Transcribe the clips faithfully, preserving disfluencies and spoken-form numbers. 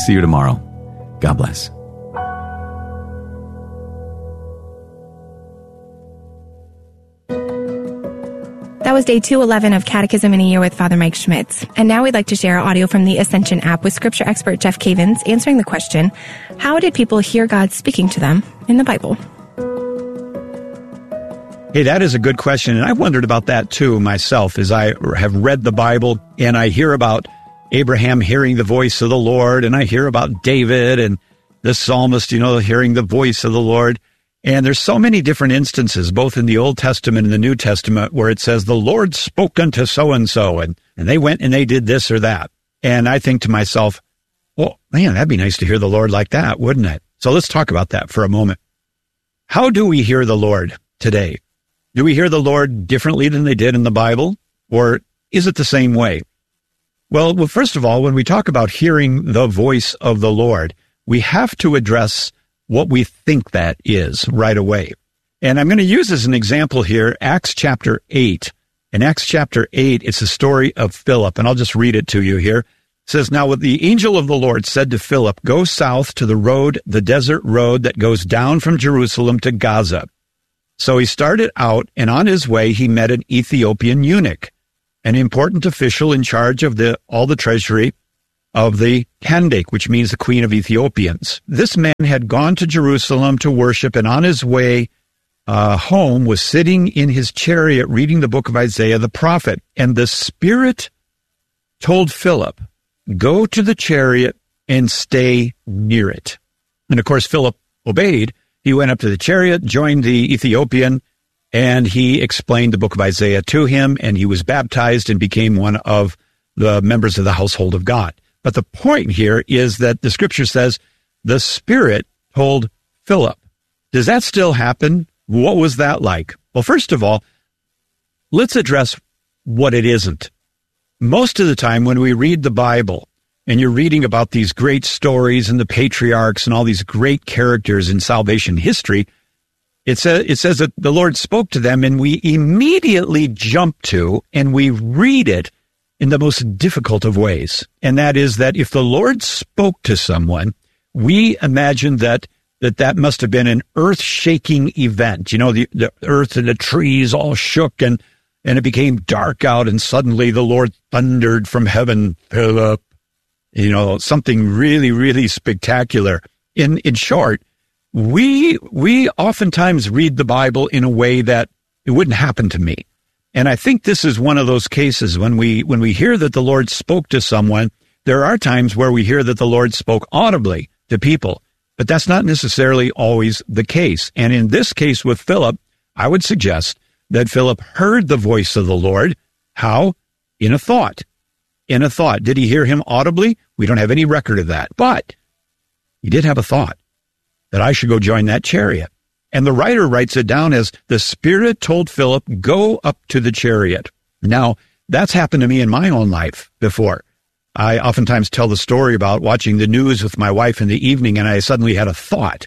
see you tomorrow. God bless. That was day two eleven of Catechism in a Year with Father Mike Schmitz. And now we'd like to share audio from the Ascension app with scripture expert Jeff Cavins answering the question, how did people hear God speaking to them in the Bible? Hey, that is a good question, and I've wondered about that too myself as I have read the Bible, and I hear about Abraham hearing the voice of the Lord, and I hear about David and the psalmist, you know, hearing the voice of the Lord. And there's so many different instances, both in the Old Testament and the New Testament, where it says, the Lord spoke unto so-and-so, and, and they went and they did this or that. And I think to myself, well, man, that'd be nice to hear the Lord like that, wouldn't it? So let's talk about that for a moment. How do we hear the Lord today? Do we hear the Lord differently than they did in the Bible? Or is it the same way? Well, well, first of all, when we talk about hearing the voice of the Lord, we have to address what we think that is right away. And I'm going to use as an example here, Acts chapter eight. In Acts chapter eight, it's a story of Philip, and I'll just read it to you here. It says, now the angel of the Lord said to Philip, go south to the road, the desert road that goes down from Jerusalem to Gaza. So he started out, and on his way, he met an Ethiopian eunuch, an important official in charge of the all the treasury of the Kandake, which means the Queen of Ethiopians. This man had gone to Jerusalem to worship, and on his way uh, home was sitting in his chariot reading the book of Isaiah the prophet. And the Spirit told Philip, go to the chariot and stay near it. And of course, Philip obeyed. He went up to the chariot, joined the Ethiopian, and he explained the book of Isaiah to him, and he was baptized and became one of the members of the household of God. But the point here is that the scripture says the Spirit told Philip. Does that still happen? What was that like? Well, first of all, let's address what it isn't. Most of the time when we read the Bible and you're reading about these great stories and the patriarchs and all these great characters in salvation history, it says, it says that the Lord spoke to them, and we immediately jump to and we read it in the most difficult of ways. And that is that if the Lord spoke to someone, we imagine that that, that must have been an earth-shaking event. You know, the, the earth and the trees all shook, and, and it became dark out, and suddenly the Lord thundered from heaven, Philip. You know, something really, really spectacular. In in short, we we oftentimes read the Bible in a way that it wouldn't happen to me. And I think this is one of those cases when we when we hear that the Lord spoke to someone. There are times where we hear that the Lord spoke audibly to people, but that's not necessarily always the case. And in this case with Philip, I would suggest that Philip heard the voice of the Lord. How? In a thought. In a thought. Did he hear him audibly? We don't have any record of that. But he did have a thought that I should go join that chariot. And the writer writes it down as the Spirit told Philip, go up to the chariot. Now, that's happened to me in my own life before. I oftentimes tell the story about watching the news with my wife in the evening, and I suddenly had a thought.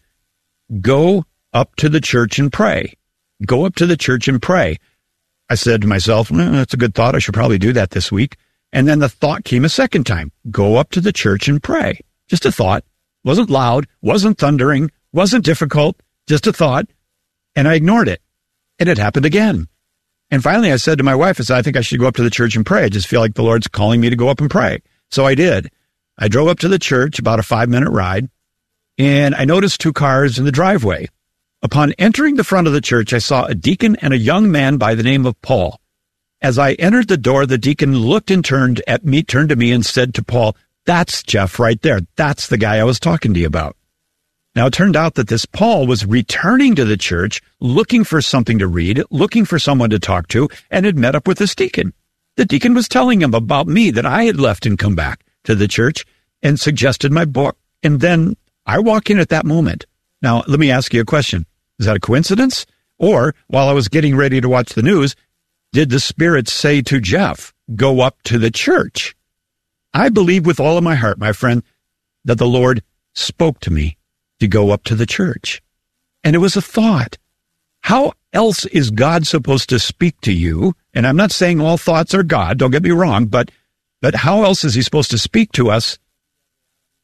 Go up to the church and pray. Go up to the church and pray. I said to myself, well, that's a good thought. I should probably do that this week. And then the thought came a second time. Go up to the church and pray. Just a thought. Wasn't loud, wasn't thundering, wasn't difficult. Just a thought, and I ignored it, and it happened again. And finally, I said to my wife, I said, I think I should go up to the church and pray. I just feel like the Lord's calling me to go up and pray. So I did. I drove up to the church, about a five-minute ride, and I noticed two cars in the driveway. Upon entering the front of the church, I saw a deacon and a young man by the name of Paul. As I entered the door, the deacon looked and turned at me, turned to me and said to Paul, that's Jeff right there. That's the guy I was talking to you about. Now, it turned out that this Paul was returning to the church, looking for something to read, looking for someone to talk to, and had met up with this deacon. The deacon was telling him about me, that I had left and come back to the church, and suggested my book. And then I walk in at that moment. Now, let me ask you a question. Is that a coincidence? Or, while I was getting ready to watch the news, did the Spirit say to Jeff, go up to the church? I believe with all of my heart, my friend, that the Lord spoke to me to go up to the church. And it was a thought. How else is God supposed to speak to you? And I'm not saying all thoughts are God, don't get me wrong, but, but how else is he supposed to speak to us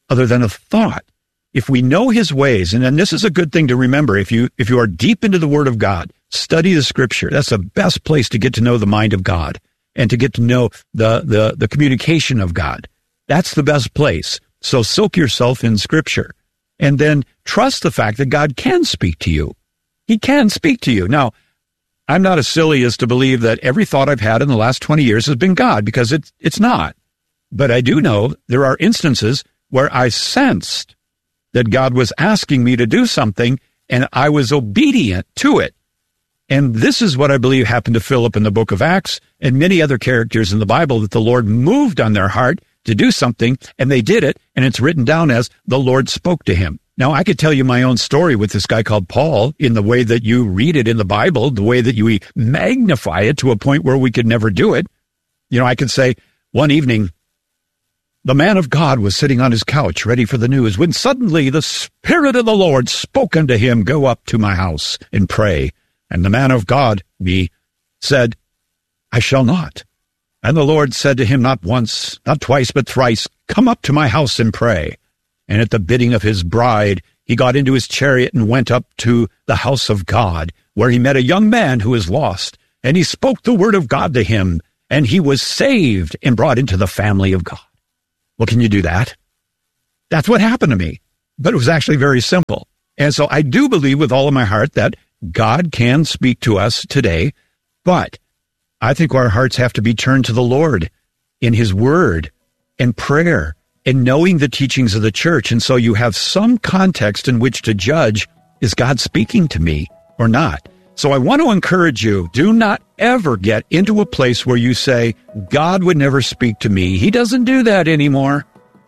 other than a thought. If we know his ways, and then this is a good thing to remember, if you if you are deep into the Word of God, study the Scripture. That's the best place to get to know the mind of God and to get to know the the, the communication of God. That's the best place. So soak yourself in Scripture and then trust the fact that God can speak to you. He can speak to you. Now, I'm not as silly as to believe that every thought I've had in the last twenty years has been God, because it's it's not. But I do know there are instances where I sensed that God was asking me to do something, and I was obedient to it. And this is what I believe happened to Philip in the book of Acts and many other characters in the Bible, that the Lord moved on their heart to do something, and they did it, and it's written down as the Lord spoke to him. Now, I could tell you my own story with this guy called Paul in the way that you read it in the Bible, the way that you magnify it to a point where we could never do it. You know, I could say, one evening, the man of God was sitting on his couch ready for the news, when suddenly the Spirit of the Lord spoke unto him, go up to my house and pray. And the man of God, me, said, I shall not. And the Lord said to him, not once, not twice, but thrice, come up to my house and pray. And at the bidding of his bride, he got into his chariot and went up to the house of God, where he met a young man who was lost. And he spoke the word of God to him, and he was saved and brought into the family of God. Well, can you do that? That's what happened to me. But it was actually very simple. And so I do believe with all of my heart that God can speak to us today, but I think our hearts have to be turned to the Lord in his word and prayer and knowing the teachings of the church. And so you have some context in which to judge, is God speaking to me or not? So I want to encourage you, do not ever get into a place where you say, God would never speak to me. He doesn't do that anymore.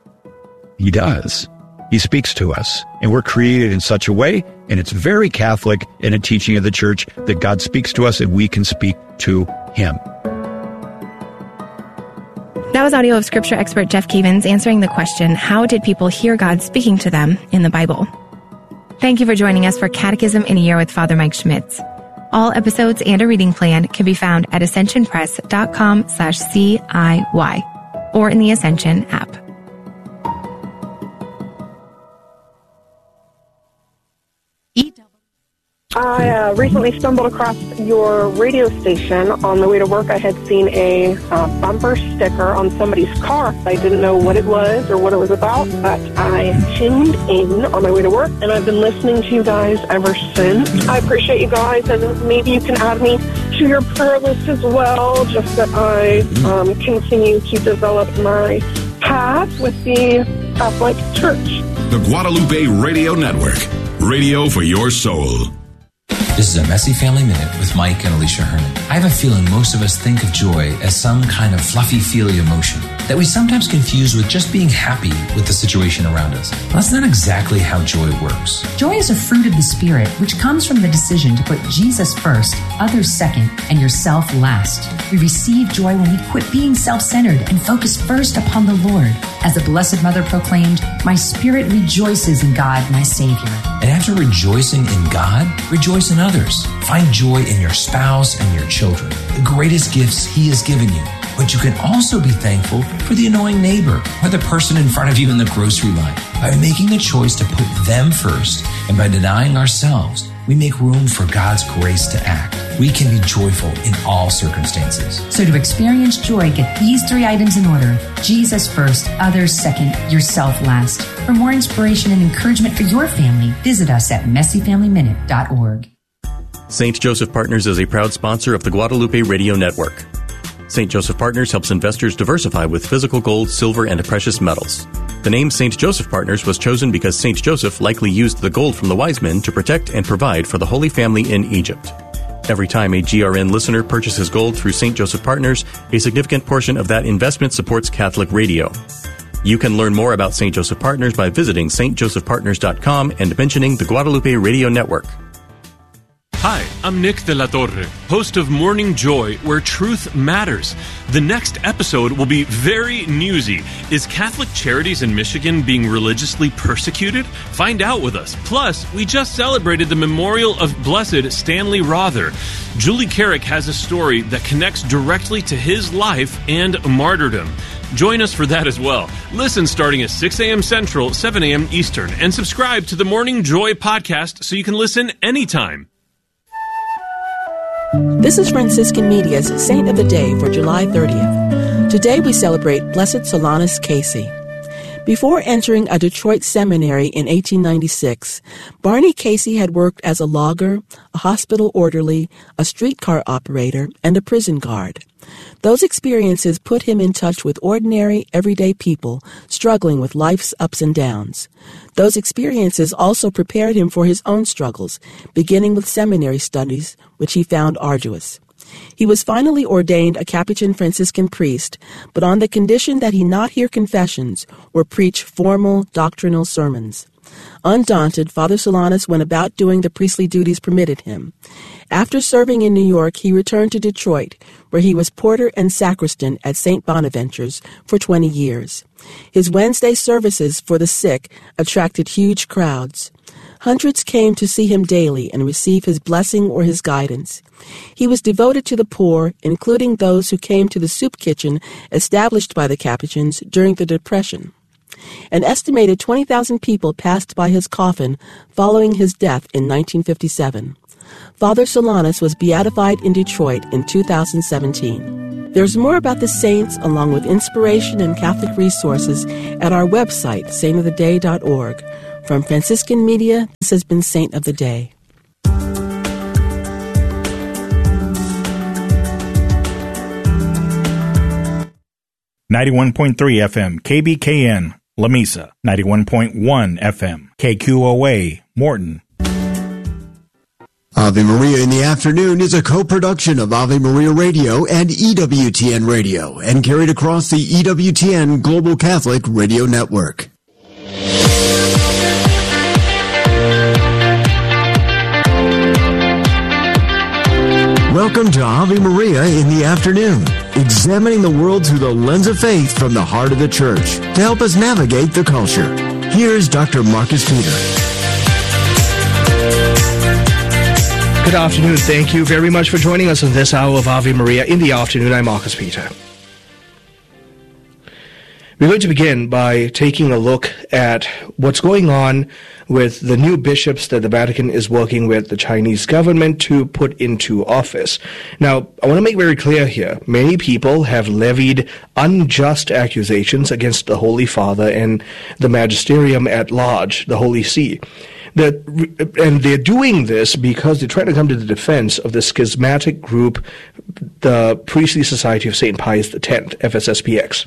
He does. He speaks to us, and we're created in such a way, and it's very Catholic in a teaching of the church that God speaks to us and we can speak to him. That was audio of Scripture expert Jeff Cavins answering the question, how did people hear God speaking to them in the Bible? Thank you for joining us for Catechism in a Year with Father Mike Schmitz. All episodes and a reading plan can be found at ascensionpress.com slash CIY or in the Ascension app. I uh, recently stumbled across your radio station. On the way to work, I had seen a uh, bumper sticker on somebody's car. I didn't know what it was or what it was about, but I tuned in on my way to work, and I've been listening to you guys ever since. I appreciate you guys, and maybe you can add me to your prayer list as well, just that I um, continue to develop my path with the Catholic Church. The Guadalupe Radio Network. Radio for your soul. This is a Messy Family Minute with Mike and Alicia Herman. I have a feeling most of us think of joy as some kind of fluffy-feely emotion that we sometimes confuse with just being happy with the situation around us. Well, that's not exactly how joy works. Joy is a fruit of the Spirit, which comes from the decision to put Jesus first, others second, and yourself last. We receive joy when we quit being self-centered and focus first upon the Lord. As the Blessed Mother proclaimed, my spirit rejoices in God, my Savior. And after rejoicing in God, rejoice in others. Find joy in your spouse and your children, the greatest gifts He has given you. But you can also be thankful for the annoying neighbor or the person in front of you in the grocery line. By making the choice to put them first and by denying ourselves, we make room for God's grace to act. We can be joyful in all circumstances. So to experience joy, get these three items in order. Jesus first, others second, yourself last. For more inspiration and encouragement for your family, visit us at messy family minute dot org. Saint Joseph Partners is a proud sponsor of the Guadalupe Radio Network. Saint Joseph Partners helps investors diversify with physical gold, silver, and precious metals. The name Saint Joseph Partners was chosen because Saint Joseph likely used the gold from the wise men to protect and provide for the Holy Family in Egypt. Every time a G R N listener purchases gold through Saint Joseph Partners, a significant portion of that investment supports Catholic radio. You can learn more about Saint Joseph Partners by visiting s t joseph partners dot com and mentioning the Guadalupe Radio Network. Hi, I'm Nick de la Torre, host of Morning Joy, where truth matters. The next episode will be very newsy. Is Catholic Charities in Michigan being religiously persecuted? Find out with us. Plus, we just celebrated the memorial of Blessed Stanley Rother. Julie Carrick has a story that connects directly to his life and martyrdom. Join us for that as well. Listen starting at six a.m. Central, seven a.m. Eastern, and subscribe to the Morning Joy podcast so you can listen anytime. This is Franciscan Media's Saint of the Day for July thirtieth. Today we celebrate Blessed Solanus Casey. Before entering a Detroit seminary in eighteen ninety-six, Barney Casey had worked as a logger, a hospital orderly, a streetcar operator, and a prison guard. Those experiences put him in touch with ordinary, everyday people struggling with life's ups and downs. Those experiences also prepared him for his own struggles, beginning with seminary studies, which he found arduous. He was finally ordained a Capuchin Franciscan priest, but on the condition that he not hear confessions or preach formal doctrinal sermons. Undaunted, Father Solanus went about doing the priestly duties permitted him. After serving in New York, he returned to Detroit, where he was porter and sacristan at Saint Bonaventure's for twenty years. His Wednesday services for the sick attracted huge crowds. Hundreds came to see him daily and receive his blessing or his guidance. He was devoted to the poor, including those who came to the soup kitchen established by the Capuchins during the Depression. An estimated twenty thousand people passed by his coffin following his death in nineteen fifty-seven. Father Solanus was beatified in Detroit in two thousand seventeen. There's more about the saints, along with inspiration and Catholic resources, at our website, saint of the day dot org. From Franciscan Media, this has been Saint of the Day. ninety-one point three F M, K B K N, La Mesa. ninety-one point one F M, K Q O A, Morton. Ave Maria in the Afternoon is a co-production of Ave Maria Radio and E W T N Radio and carried across the E W T N Global Catholic Radio Network. Welcome to Ave Maria in the Afternoon, examining the world through the lens of faith from the heart of the Church to help us navigate the culture. Here's Doctor Marcus Peter. Good afternoon. Thank you very much for joining us on this hour of Ave Maria in the Afternoon. I'm Marcus Peter. We're going to begin by taking a look at what's going on with the new bishops that the Vatican is working with the Chinese government to put into office. Now, I want to make very clear here, many people have levied unjust accusations against the Holy Father and the magisterium at large, the Holy See. That, and they're doing this because they're trying to come to the defense of the schismatic group, the Priestly Society of Saint Pius X, F S S P X.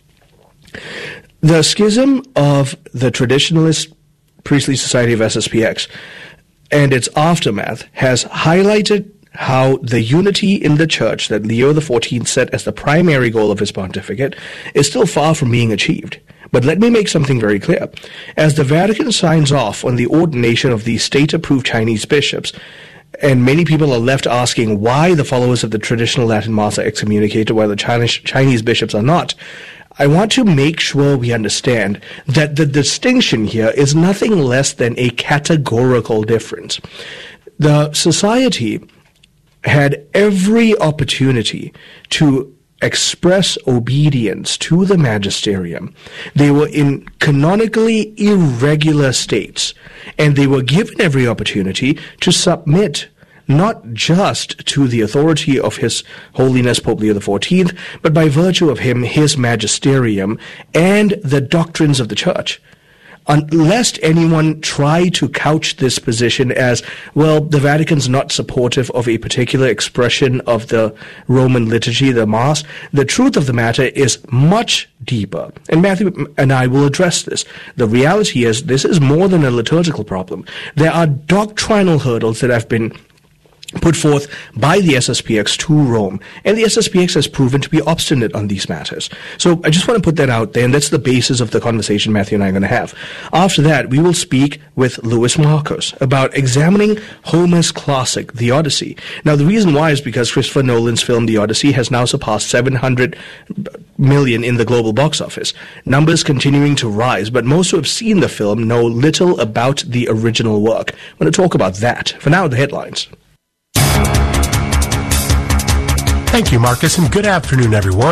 The schism of the Traditionalist Priestly Society of S S P X and its aftermath has highlighted how the unity in the Church that Leo the fourteenth set as the primary goal of his pontificate is still far from being achieved. But let me make something very clear. As the Vatican signs off on the ordination of these state-approved Chinese bishops, and many people are left asking why the followers of the traditional Latin Mass are excommunicated while the Chinese, Chinese bishops are not, I want to make sure we understand that the distinction here is nothing less than a categorical difference. The society had every opportunity to express obedience to the magisterium. They were in canonically irregular states, and they were given every opportunity to submit not just to the authority of His Holiness Pope Leo the fourteenth, but by virtue of him, his magisterium, and the doctrines of the Church. Unless anyone try to couch this position as, well, the Vatican's not supportive of a particular expression of the Roman liturgy, the Mass, the truth of the matter is much deeper. And Matthew and I will address this. The reality is this is more than a liturgical problem. There are doctrinal hurdles that have been put forth by the S S P X to Rome, and the S S P X has proven to be obstinate on these matters. So I just want to put that out there, and that's the basis of the conversation Matthew and I are going to have. After that, we will speak with Louis Marcos about examining Homer's classic, The Odyssey. Now, the reason why is because Christopher Nolan's film The Odyssey has now surpassed seven hundred million in the global box office. Numbers continuing to rise, but most who have seen the film know little about the original work. I'm going to talk about that. For now, the headlines. Thank you, Marcus, and good afternoon, everyone.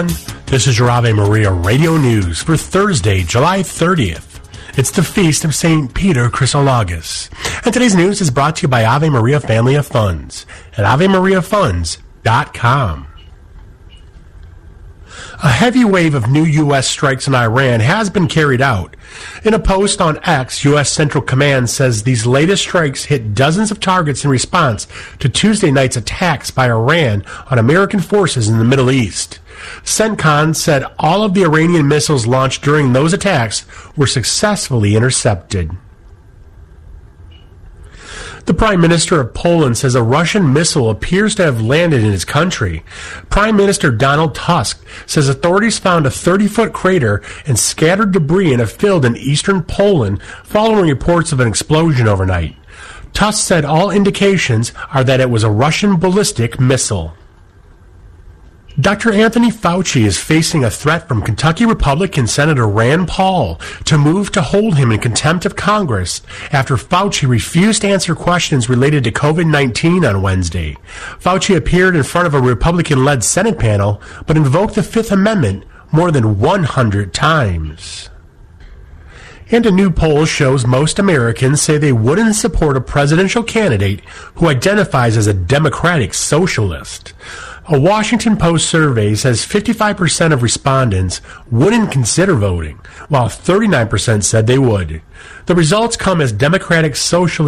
This is your Ave Maria Radio News for Thursday, July thirtieth. It's the feast of Saint Peter Chrysologus. And today's news is brought to you by Ave Maria Family of Funds at ave maria funds dot com. A heavy wave of new U S strikes in Iran has been carried out. In a post on X, U S Central Command says these latest strikes hit dozens of targets in response to Tuesday night's attacks by Iran on American forces in the Middle East. CENTCOM said all of the Iranian missiles launched during those attacks were successfully intercepted. The Prime Minister of Poland says a Russian missile appears to have landed in his country. Prime Minister Donald Tusk says authorities found a thirty-foot crater and scattered debris in a field in eastern Poland following reports of an explosion overnight. Tusk said all indications are that it was a Russian ballistic missile. Doctor Anthony Fauci is facing a threat from Kentucky Republican Senator Rand Paul to move to hold him in contempt of Congress after Fauci refused to answer questions related to covid nineteen on Wednesday. Fauci appeared in front of a Republican-led Senate panel, but invoked the Fifth Amendment more than one hundred times. And a new poll shows most Americans say they wouldn't support a presidential candidate who identifies as a democratic socialist. A Washington Post survey says fifty-five percent of respondents wouldn't consider voting, while thirty-nine percent said they would. The results come as Democratic Socialist